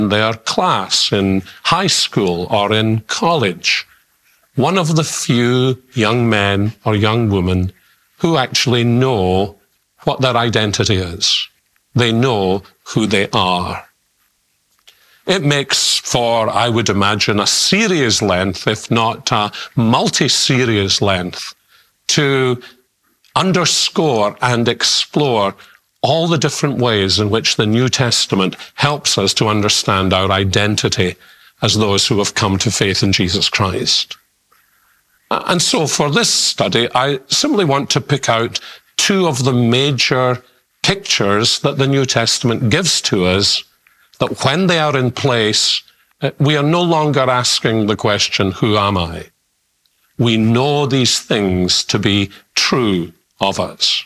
their class in high school or in college, one of the few young men or young women who actually know what their identity is. They know who they are. It makes for, I would imagine, a series length, if not a multi-series length, to underscore and explore all the different ways in which the New Testament helps us to understand our identity as those who have come to faith in Jesus Christ. And so for this study, I simply want to pick out two of the major pictures that the New Testament gives to us, that when they are in place, we are no longer asking the question, who am I? We know these things to be true of us.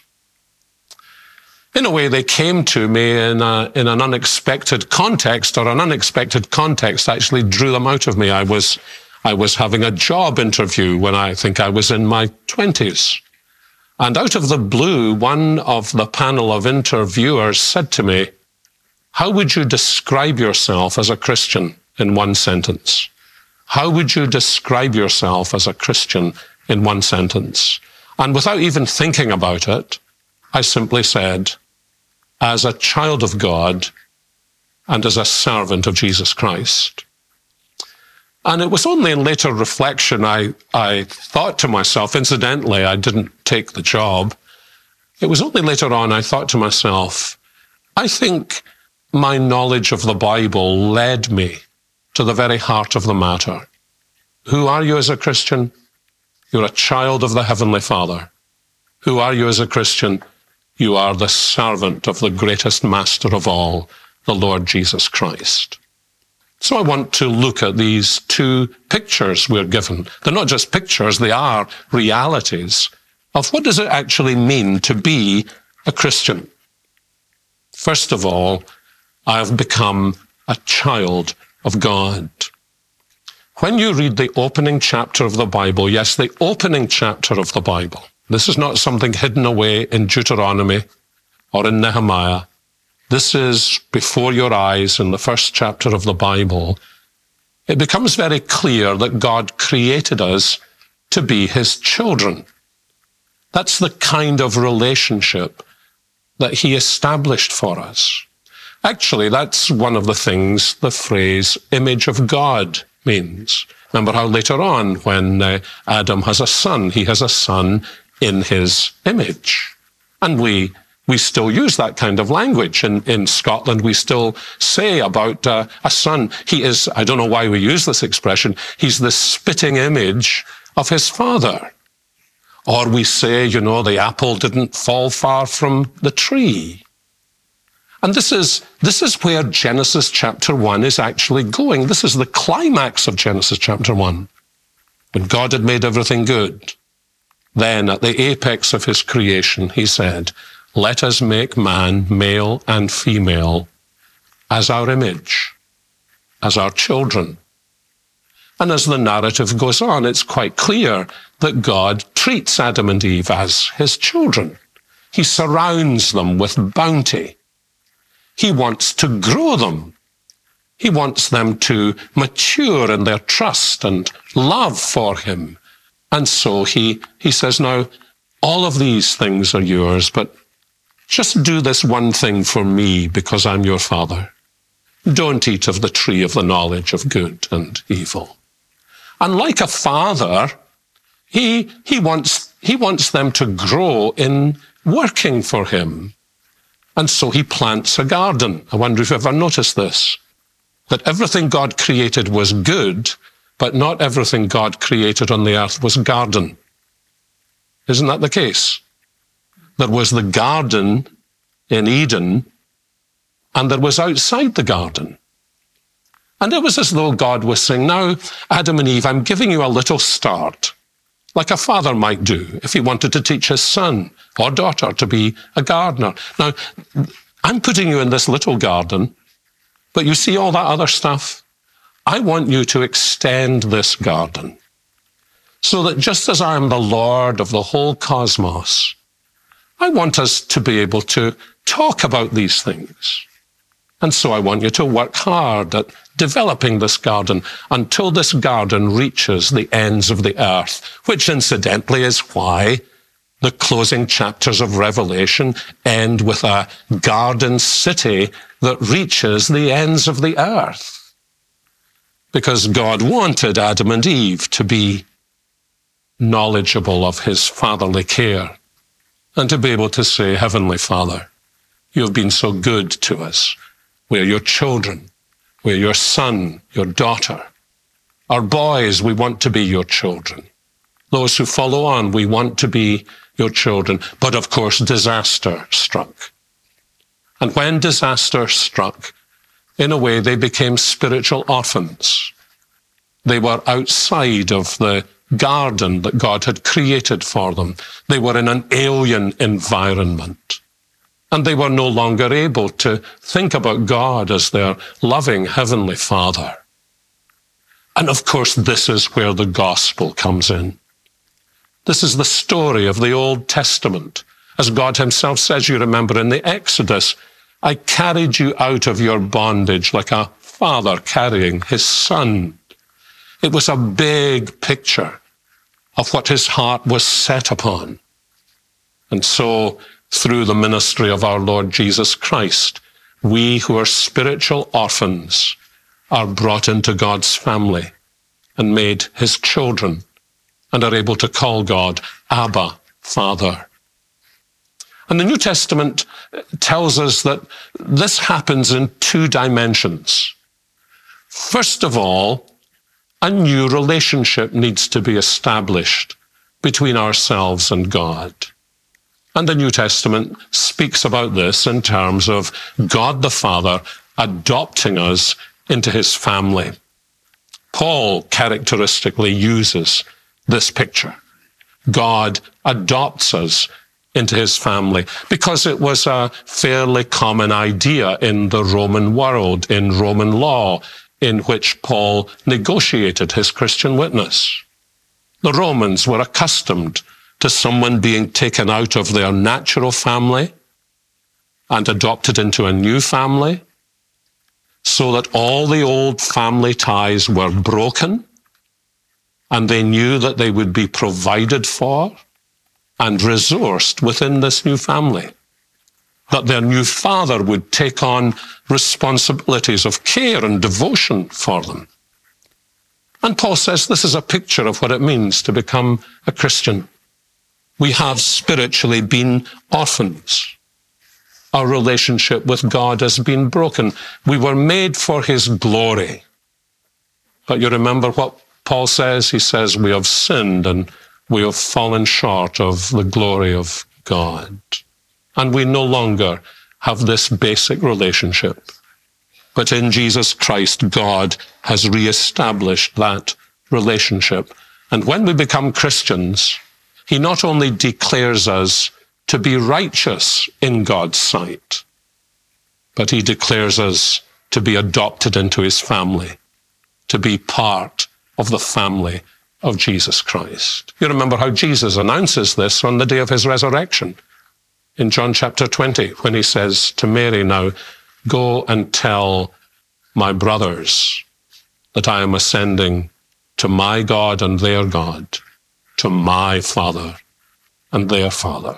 In a way, they came to me in an unexpected context, or an unexpected context actually drew them out of me. I was having a job interview when I think I was in my 20s. And out of the blue, one of the panel of interviewers said to me, "How would you describe yourself as a Christian in one sentence?" How would you describe yourself as a Christian in one sentence? And without even thinking about it, I simply said, as a child of God and as a servant of Jesus Christ. And it was only in later reflection I thought to myself, incidentally, I didn't take the job. It was only later on I thought to myself, I think my knowledge of the Bible led me to the very heart of the matter. Who are you as a Christian? You're a child of the Heavenly Father. Who are you as a Christian? You are the servant of the greatest master of all, the Lord Jesus Christ. So I want to look at these two pictures we're given. They're not just pictures, they are realities of what does it actually mean to be a Christian. First of all, I have become a child of God. When you read the opening chapter of the Bible, yes, the opening chapter of the Bible, this is not something hidden away in Deuteronomy or in Nehemiah. This is before your eyes in the first chapter of the Bible. It becomes very clear that God created us to be his children. That's the kind of relationship that he established for us. Actually, that's one of the things the phrase image of God means. Remember how later on when Adam has a son, he has a son in his image. And we still use that kind of language. In Scotland, we still say about a son, he is, I don't know why we use this expression, he's the spitting image of his father. Or we say, you know, the apple didn't fall far from the tree. And this is where Genesis chapter 1 is actually going. This is the climax of Genesis chapter 1. When God had made everything good, then at the apex of his creation, he said, let us make man, male and female, as our image, as our children. And as the narrative goes on, it's quite clear that God treats Adam and Eve as his children. He surrounds them with bounty. He wants to grow them. He wants them to mature in their trust and love for him. And so he says, now, all of these things are yours, but just do this one thing for me because I'm your father. Don't eat of the tree of the knowledge of good and evil. And like a father, he wants them to grow in working for him. And so he plants a garden. I wonder if you've ever noticed this, that everything God created was good, but not everything God created on the earth was garden. Isn't that the case? There was the garden in Eden, and there was outside the garden. And it was as though God was saying, now, Adam and Eve, I'm giving you a little start, like a father might do if he wanted to teach his son or daughter to be a gardener. Now, I'm putting you in this little garden, but you see all that other stuff? I want you to extend this garden so that just as I am the Lord of the whole cosmos, I want us to be able to talk about these things And so I want you to work hard at developing this garden until this garden reaches the ends of the earth, which incidentally is why the closing chapters of Revelation end with a garden city that reaches the ends of the earth. Because God wanted Adam and Eve to be knowledgeable of his fatherly care and to be able to say, Heavenly Father, you have been so good to us. We're your children. We're your son, your daughter. Our boys, we want to be your children. Those who follow on, we want to be your children. But of course, disaster struck. And when disaster struck, in a way, they became spiritual orphans. They were outside of the garden that God had created for them. They were in an alien environment. And they were no longer able to think about God as their loving Heavenly Father. And of course, this is where the gospel comes in. This is the story of the Old Testament. As God himself says, you remember in the Exodus, I carried you out of your bondage like a father carrying his son. It was a big picture of what his heart was set upon. And so, through the ministry of our Lord Jesus Christ, we who are spiritual orphans are brought into God's family and made his children and are able to call God Abba, Father. And the New Testament tells us that this happens in two dimensions. First of all, a new relationship needs to be established between ourselves and God. And the New Testament speaks about this in terms of God the Father adopting us into his family. Paul characteristically uses this picture. God adopts us into his family because it was a fairly common idea in the Roman world, in Roman law, in which Paul negotiated his Christian witness. The Romans were accustomed to someone being taken out of their natural family and adopted into a new family, so that all the old family ties were broken, and they knew that they would be provided for and resourced within this new family, that their new father would take on responsibilities of care and devotion for them. And Paul says this is a picture of what it means to become a Christian. We have spiritually been orphans. Our relationship with God has been broken. We were made for his glory. But you remember what Paul says? He says, we have sinned and we have fallen short of the glory of God. And we no longer have this basic relationship. But in Jesus Christ, God has reestablished that relationship. And when we become Christians, he not only declares us to be righteous in God's sight, but he declares us to be adopted into his family, to be part of the family of Jesus Christ. You remember how Jesus announces this on the day of his resurrection in John chapter 20, when he says to Mary, now, go and tell my brothers that I am ascending to my God and their God, to my Father and their Father.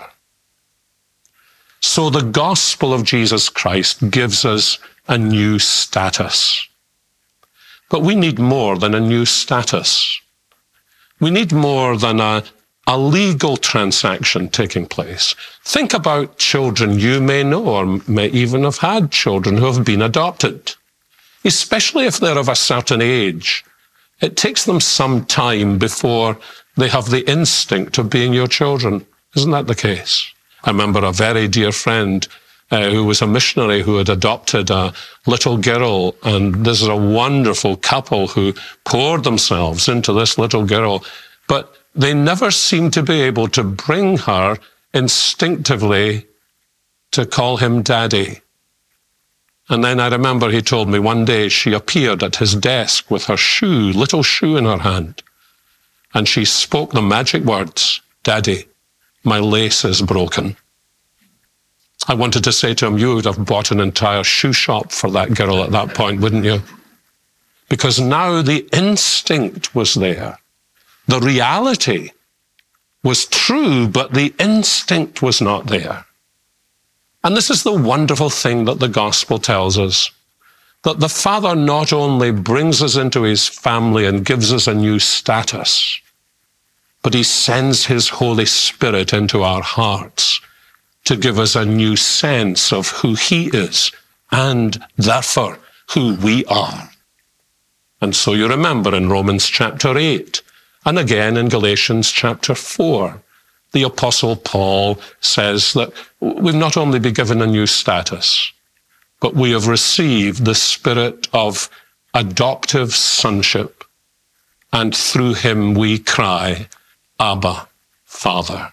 So the gospel of Jesus Christ gives us a new status. But we need more than a new status. We need more than a legal transaction taking place. Think about children you may know or may even have had children who have been adopted. Especially if they're of a certain age, it takes them some time before they have the instinct of being your children. Isn't that the case? I remember a very dear friend who was a missionary who had adopted a little girl, and this is a wonderful couple who poured themselves into this little girl, but they never seemed to be able to bring her instinctively to call him Daddy. And then I remember he told me one day she appeared at his desk with her little shoe in her hand, and she spoke the magic words, Daddy, my lace is broken. I wanted to say to him, you would have bought an entire shoe shop for that girl at that point, wouldn't you? Because now the instinct was there. The reality was true, but the instinct was not there. And this is the wonderful thing that the gospel tells us, that the Father not only brings us into his family and gives us a new status, but he sends his Holy Spirit into our hearts to give us a new sense of who he is and therefore who we are. And so you remember in Romans chapter 8 and again in Galatians chapter 4, the Apostle Paul says that we've not only been given a new status, but we have received the spirit of adoptive sonship, and through him we cry, Abba, Father.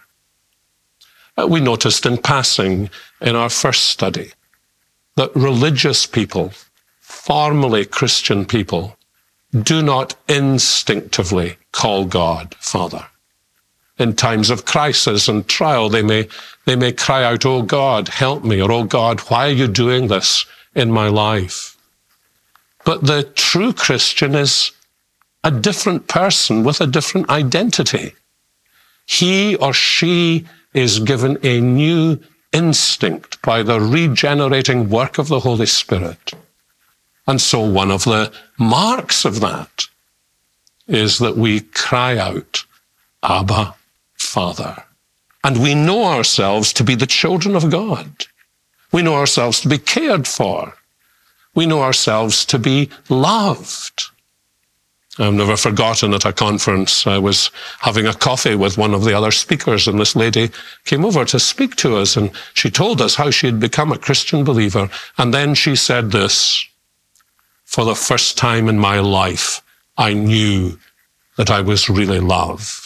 We noticed in passing in our first study that religious people, formally Christian people, do not instinctively call God Father. In times of crisis and trial, they may cry out, oh God, help me, or oh God, why are you doing this in my life? But the true Christian is a different person with a different identity. He or she is given a new instinct by the regenerating work of the Holy Spirit. And so one of the marks of that is that we cry out, Abba, Father. And we know ourselves to be the children of God. We know ourselves to be cared for. We know ourselves to be loved. I've never forgotten at a conference, I was having a coffee with one of the other speakers, and this lady came over to speak to us, and she told us how she had become a Christian believer. And then she said this, for the first time in my life, I knew that I was really loved.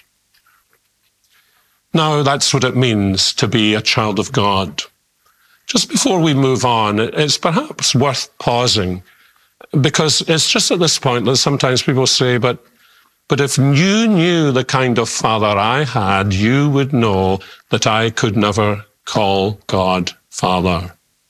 Now, that's what it means to be a child of God. Just before we move on, it's perhaps worth pausing, because it's just at this point that sometimes people say, but if you knew the kind of father I had, you would know that I could never call God Father.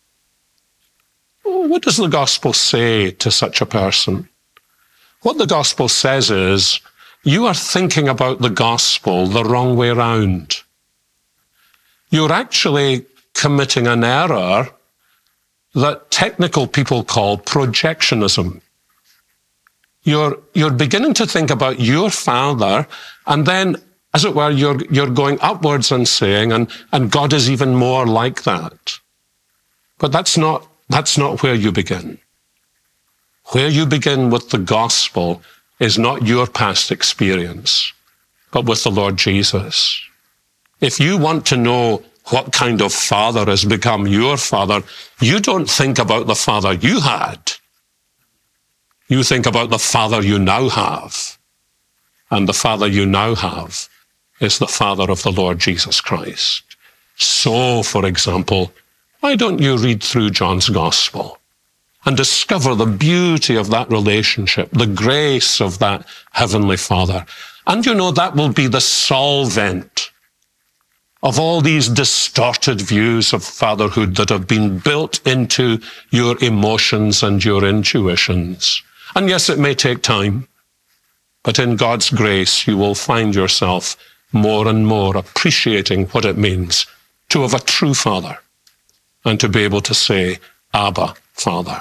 What does the gospel say to such a person? What the gospel says is, you are thinking about the gospel the wrong way round. You're actually committing an error that technical people call projectionism. You're beginning to think about your father, and then, as it were, you're going upwards and saying, and God is even more like that. But that's not where you begin. Where you begin with the gospel is not your past experience, but with the Lord Jesus. If you want to know what kind of father has become your father, you don't think about the father you had. You think about the father you now have. And the father you now have is the Father of the Lord Jesus Christ. So, for example, why don't you read through John's Gospel and discover the beauty of that relationship, the grace of that Heavenly Father? And you know, that will be the solvent of all these distorted views of fatherhood that have been built into your emotions and your intuitions. And yes, it may take time, but in God's grace, you will find yourself more and more appreciating what it means to have a true father and to be able to say, Abba, Father.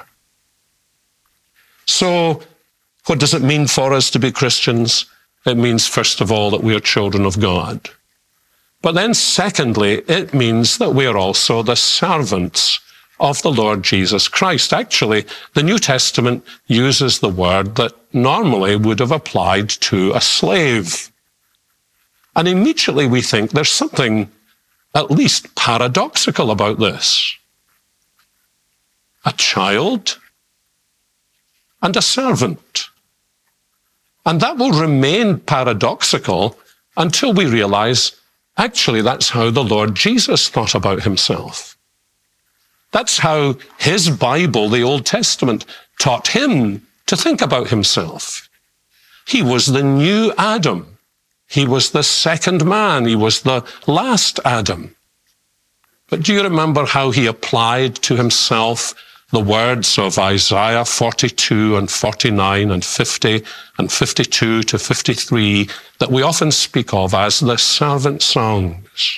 So, what does it mean for us to be Christians? It means, first of all, that we are children of God. But then secondly, it means that we are also the servants of the Lord Jesus Christ. Actually, the New Testament uses the word that normally would have applied to a slave. And immediately we think there's something at least paradoxical about this. A child and a servant. And that will remain paradoxical until we realize, actually, that's how the Lord Jesus thought about himself. That's how his Bible, the Old Testament, taught him to think about himself. He was the new Adam. He was the second man. He was the last Adam. But do you remember how he applied to himself the words of Isaiah 42 and 49 and 50 and 52 to 53 that we often speak of as the servant songs?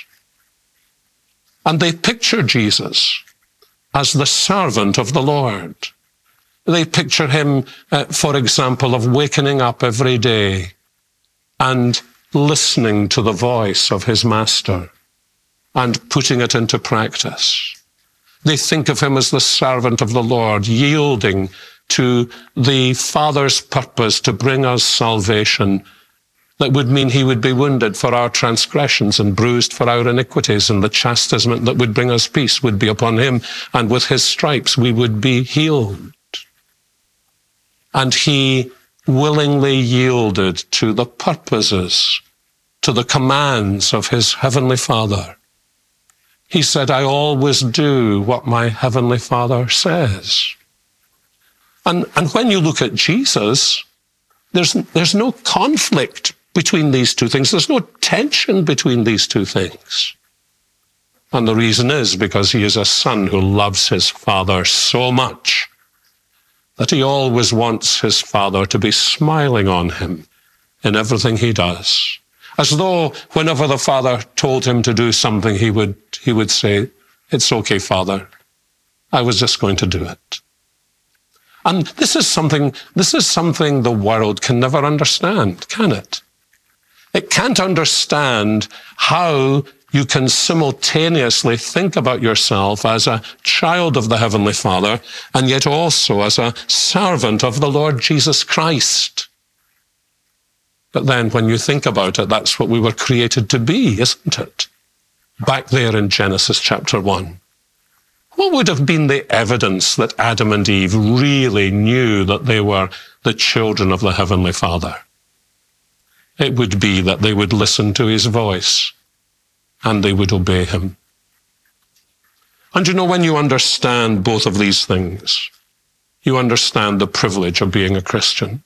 And they picture Jesus as the servant of the Lord. They picture him, for example, of wakening up every day and listening to the voice of his master and putting it into practice. They think of him as the servant of the Lord, yielding to the Father's purpose to bring us salvation. That would mean he would be wounded for our transgressions and bruised for our iniquities, and the chastisement that would bring us peace would be upon him, and with his stripes we would be healed. And he willingly yielded to the purposes, to the commands of his heavenly Father. He said, I always do what my heavenly Father says. And when you look at Jesus, there's no conflict between these two things. There's no tension between these two things. And the reason is because he is a son who loves his Father so much that he always wants his Father to be smiling on him in everything he does. As though whenever the Father told him to do something, he would say, it's okay, Father. I was just going to do it. And this is something the world can never understand, can it? It can't understand how you can simultaneously think about yourself as a child of the Heavenly Father and yet also as a servant of the Lord Jesus Christ. But then when you think about it, that's what we were created to be, isn't it? Back there in Genesis chapter 1. What would have been the evidence that Adam and Eve really knew that they were the children of the Heavenly Father? It would be that they would listen to his voice and they would obey him. And you know, when you understand both of these things, you understand the privilege of being a Christian.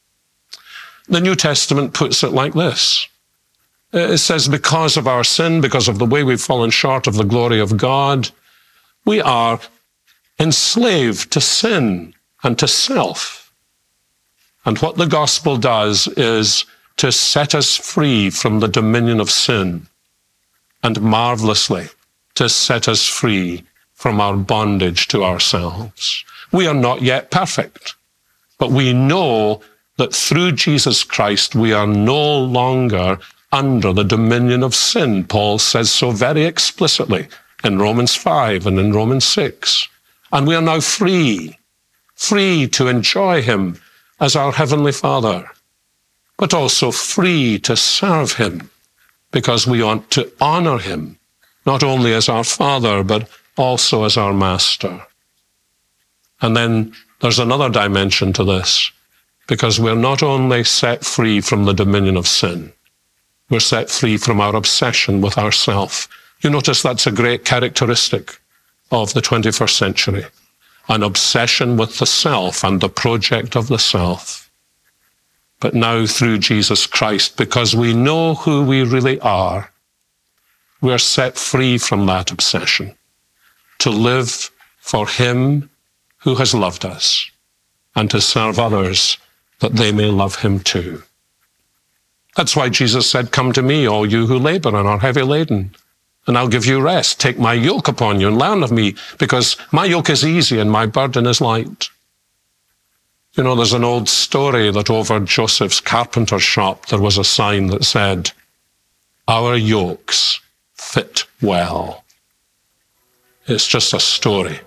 The New Testament puts it like this. It says, because of our sin, because of the way we've fallen short of the glory of God, we are enslaved to sin and to self. And what the gospel does is to set us free from the dominion of sin, and marvelously to set us free from our bondage to ourselves. We are not yet perfect, but we know that through Jesus Christ we are no longer under the dominion of sin. Paul says so very explicitly in Romans 5 and in Romans 6. And we are now free to enjoy him as our Heavenly Father, but also free to serve him because we want to honor him, not only as our Father, but also as our Master. And then there's another dimension to this, because we're not only set free from the dominion of sin, we're set free from our obsession with ourself. You notice that's a great characteristic of the 21st century, an obsession with the self and the project of the self. But now through Jesus Christ, because we know who we really are, we're set free from that obsession to live for him who has loved us and to serve others that they may love him too. That's why Jesus said, come to me, all you who labor and are heavy laden, and I'll give you rest. Take my yoke upon you and learn of me, because my yoke is easy and my burden is light. You know, there's an old story that over Joseph's carpenter shop, there was a sign that said, our yokes fit well. It's just a story,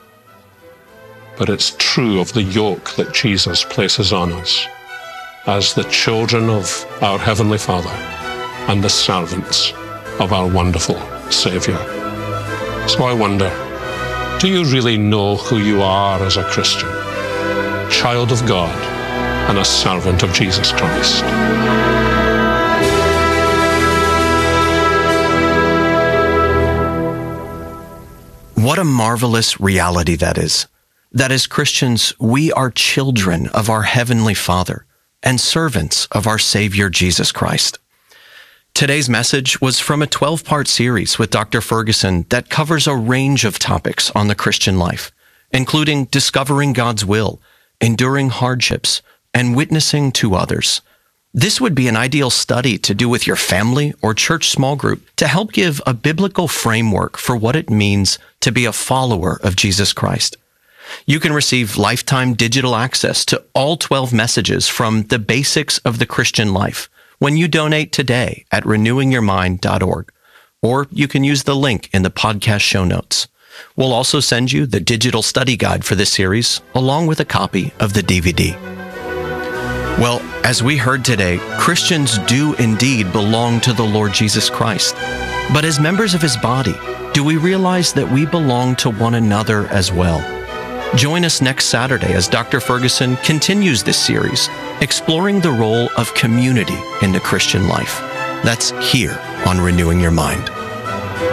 but it's true of the yoke that Jesus places on us as the children of our Heavenly Father and the servants of our wonderful Savior. So I wonder, do you really know who you are as a Christian? Child of God and a servant of Jesus Christ. What a marvelous reality that is. That as Christians, we are children of our Heavenly Father and servants of our Savior Jesus Christ. Today's message was from a 12-part series with Dr. Ferguson that covers a range of topics on the Christian life, including discovering God's will, enduring hardships, and witnessing to others. This would be an ideal study to do with your family or church small group to help give a biblical framework for what it means to be a follower of Jesus Christ. You can receive lifetime digital access to all 12 messages from The Basics of the Christian Life when you donate today at renewingyourmind.org, or you can use the link in the podcast show notes. We'll also send you the digital study guide for this series, along with a copy of the DVD. Well, as we heard today, Christians do indeed belong to the Lord Jesus Christ. But as members of his body, do we realize that we belong to one another as well? Join us next Saturday as Dr. Ferguson continues this series, exploring the role of community in the Christian life. That's here on Renewing Your Mind.